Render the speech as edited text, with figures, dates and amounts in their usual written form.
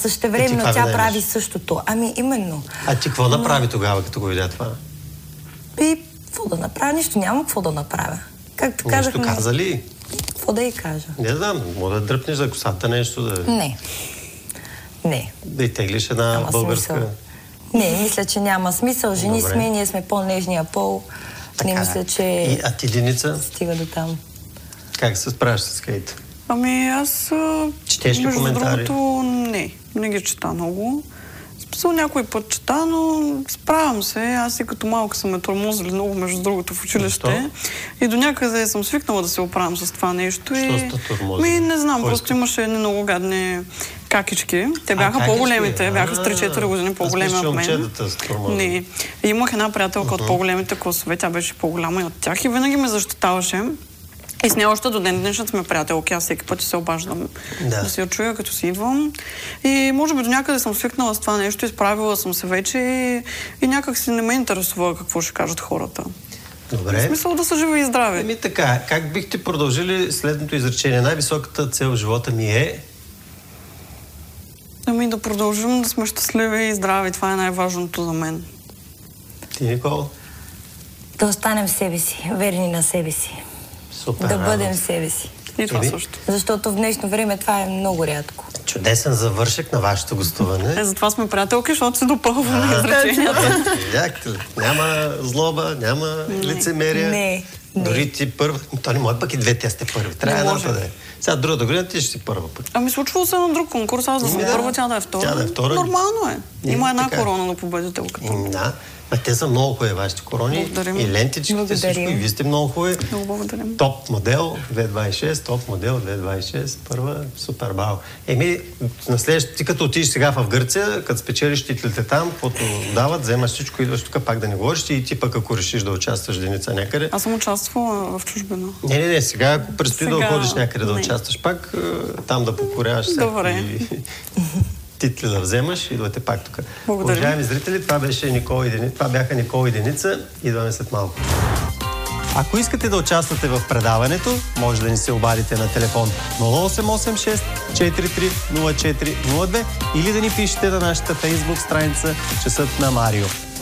същевременно тя прави същото. Ами именно. А ти какво направи тогава, като го видя това? И какво да направя? Нищо, няма какво да направя. Както казахме... Нещо каза ли? Какво да й кажа? Не знам, мога да дръпнеш за косата нещо да... Не. Да и теглиш една българска... Смисъл. Не, мисля, че няма смисъл. Жени сме, ние сме по-нежния пол. Не мисля, че... А ти, Деница? Стига до там. Как се справяш с хейт? Ами аз... Четеш ли коментари? Другото, не ги чета много. Списал някой път чета, но справям се. Аз и като малко съм ме тормозили много, между другото, в училище. И до някъде съм свикнала да се оправям с това нещо. Не знам, просто имаше едни много гадни какички. Те бяха по-големите, бяха с 3-4 години по-големи от мен. Не. И имах една приятелка от по-големите класове, тя беше по-голяма и от тях и винаги ме защитаваше. И с нея още до ден днешната сме приятелки. Аз всеки път се обаждам да си я чуя, като си идвам. И може би до някъде съм свикнала с това нещо, изправила съм се вече и някак си не ме интересува какво ще кажат хората. Добре. В смисъл да са живи и здрави. Еми така, как бихте продължили следното изречение? Най-високата цел в живота ми е... Ами да продължим да сме щастливи и здрави. Това е най-важното за мен. Ти, Никола? Да останем себе си, верни на себе си. Супер, да бъдем себе си. И това също. Защото в днешно време това е много рядко. Чудесен завършек на вашето гостуване. Затова сме приятелки, защото се допълваме изреченията. Видяхте ли? Няма злоба, няма лицемерие. Не. Дори ти първа. То не може пък и две, тя сте първи. Трябва едната да е. Сега другата година ти ще си първа пък. Ами случвало се на друг конкурс, аз да съм първа, тя да е втора. Тя да е втора. Нормално е. Има една корона на победителката. Да. Те са много хубави вашите корони. Благодарим. И лентичките, всичко. И вие сте много хубави. Много благодарим. Топ модел 226, топ модел 226, първа, супер бао. На следващото, ти като отидеш сега в Гърция, като спечелиш титлите там, каквото дават, вземаш всичко, идваш тук пак да не говориш и ти пък ако решиш да участваш Деница някъде. Аз съм участвала в чужбина. Не, сега ако предстои да ходиш някъде да участваш пак, там да покоряваш всеки титли да вземаш, идвате пак тук. Благодаря. Уважаеми зрители, това бяха Никола и Деница. Идваме след малко. Ако искате да участвате в предаването, може да ни се обадите на телефон 0886 43 04 02 или да ни пишете на нашата фейсбук страница Часът на Марио.